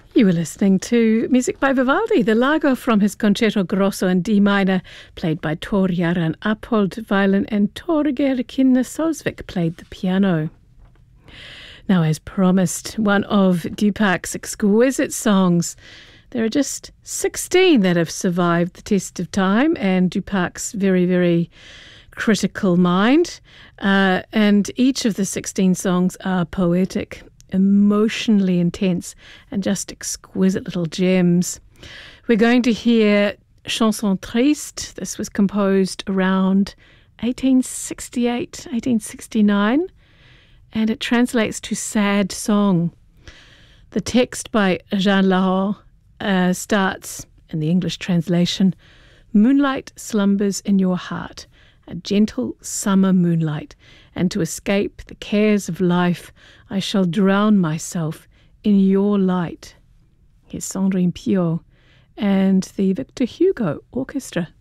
You were listening to music by Vivaldi, the Largo from his Concerto Grosso in D minor, played by Tor-Jaran Appold, violin, and Torgeir Kinna-Solsvik played the piano. Now, as promised, one of Dupac's exquisite songs. There are just 16 that have survived the test of time and Dupac's very, very critical mind. And each of the 16 songs are poetic, emotionally intense, and just exquisite little gems. We're going to hear Chanson Triste. This was composed around 1868, 1869, and it translates to sad song. The text by Jean Lahore starts, in the English translation, "Moonlight slumbers in your heart, a gentle summer moonlight, and to escape the cares of life, I shall drown myself in your light." Here's Sandrine Piot and the Victor Hugo Orchestra.